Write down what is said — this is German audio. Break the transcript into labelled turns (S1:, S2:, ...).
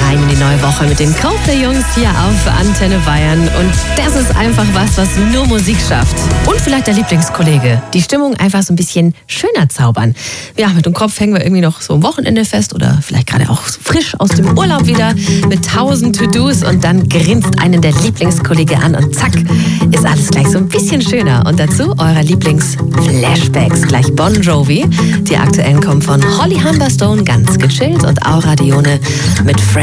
S1: rein in die neue Woche mit den Coldplay-Jungs hier auf Antenne Bayern. Und das ist einfach was nur Musik schafft. Und vielleicht der Lieblingskollege. Die Stimmung einfach so ein bisschen schöner zaubern. Ja, mit dem Kopf hängen wir irgendwie noch so am Wochenende fest oder vielleicht gerade auch frisch aus dem Urlaub wieder mit 1000 To-Dos und dann grinst einen der Lieblingskollege an und zack, ist alles gleich so ein bisschen schöner. Und dazu eure Lieblings-Flashbacks. Gleich Bon Jovi. Die aktuellen kommen von Holly Humberstone, ganz gechillt, und Aura Dione mit